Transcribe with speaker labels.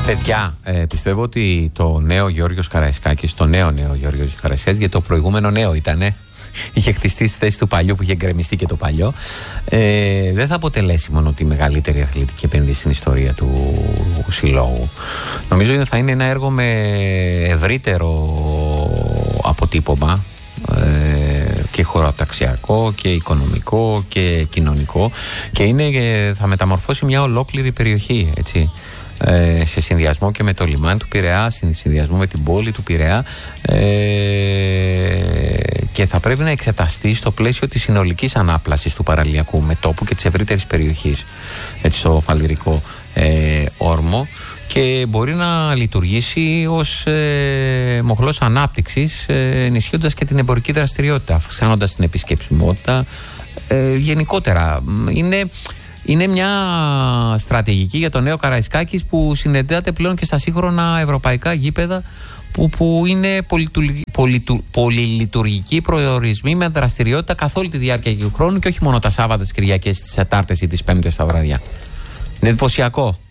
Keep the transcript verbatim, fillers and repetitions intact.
Speaker 1: Παιδιά, ε, πιστεύω ότι το νέο Γιώργος Καραϊσκάκης, το νέο νέο Γιώργος Καραϊσκάκης, γιατί το προηγούμενο νέο ήτανε, είχε χτιστεί στη θέση του παλιού που είχε γκρεμιστεί και το παλιό, ε, δεν θα αποτελέσει μόνο τη μεγαλύτερη αθλητική επένδυση στην ιστορία του συλλόγου. Νομίζω ότι θα είναι ένα έργο με ευρύτερο αποτύπωμα, ε, και χωροταξιακό και οικονομικό και κοινωνικό, και είναι, θα μεταμορφώσει μια ολόκληρη περιοχή, έτσι, ε, σε συνδυασμό και με το λιμάνι του Πειραιά, σε συνδυασμό με την πόλη του Πειραιά, ε, και θα πρέπει να εξεταστεί στο πλαίσιο της συνολικής ανάπλασης του παραλιακού μετώπου και της ευρύτερης περιοχής, έτσι, στο φαλιρικό ε, όρμο, και μπορεί να λειτουργήσει ως ε, μοχλός ανάπτυξης, ε, ενισχύοντας και την εμπορική δραστηριότητα, αυξάνοντας την επισκεψιμότητα, ε, γενικότερα. Είναι, είναι μια στρατηγική για το νέο Καραϊσκάκης που συνδέεται πλέον και στα σύγχρονα ευρωπαϊκά γήπεδα, που, που είναι πολυλειτουργικοί προορισμοί με δραστηριότητα καθ' όλη τη διάρκεια του χρόνου και όχι μόνο τα Σάββατα, τις Κυριακές, τις Τετάρτες ή τις Πέμπτες τα βραδιά. Είναι εντυπωσιακό.